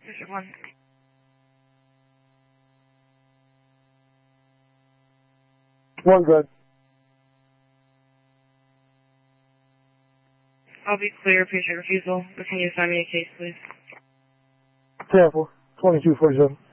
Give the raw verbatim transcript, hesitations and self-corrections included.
District one. One good. I'll be clear, patient refusal. But can you assign me a case, please? ten four, twenty-two forty-seven.